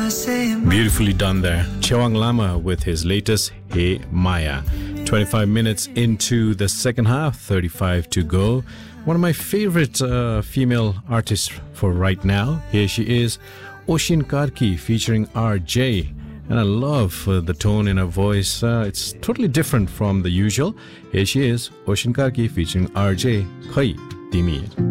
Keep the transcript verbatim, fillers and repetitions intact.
Beautifully done there. Chewang Lama with his latest Hey Maya. twenty-five minutes into the second half, thirty-five to go. One of my favorite uh, female artists for right now. Here she is, Oshin Karki featuring R J. And I love uh, the tone in her voice. Uh, it's totally different from the usual. Here she is, Oshin Karki featuring R J. Khai Timi.